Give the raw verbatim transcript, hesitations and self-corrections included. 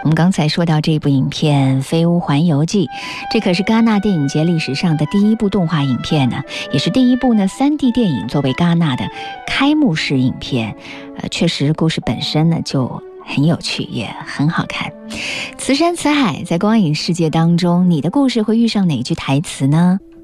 我们刚才说到这部影片《飞屋环游记》，这可是戛纳电影节历史上的第一部动画影片呢，也是第一部呢 三 D 电影作为戛纳的开幕式影片。呃，确实故事本身呢就很有趣，也很好看。此山此海，在光影世界当中，你的故事会遇上哪句台词呢？